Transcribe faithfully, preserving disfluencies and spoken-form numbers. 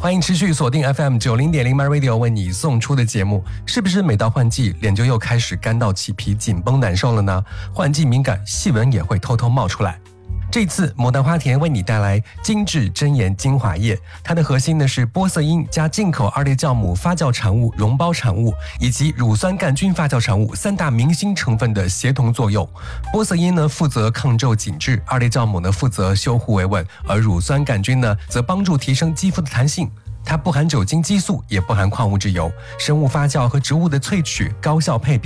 欢迎持续锁定 F M 九零点零 My Radio 为你送出的节目。是不是每到换季，脸就又开始干到起皮、紧绷难受了呢？换季敏感，细纹也会偷偷冒出来。这次牡丹花田为你带来精致真颜精华液，它的核心呢是玻色因加进口二裂酵母发酵产物溶胞产物以及乳酸杆菌发酵产物三大明星成分的协同作用。玻色因呢负责抗皱紧致，二裂酵母呢负责修护维稳，而乳酸杆菌呢则帮助提升肌肤的弹性。它不含酒精激素，也不含矿物质油，生物发酵和植物的萃取高效配比。